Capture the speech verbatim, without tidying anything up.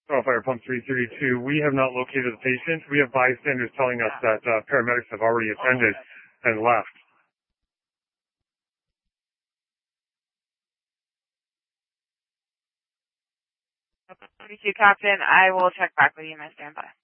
Oh, Fire Pump three thirty-two, we have not located the patient. We have bystanders telling us that uh, paramedics have already attended and left. thirty-two, Captain. I will check back with you, my standby.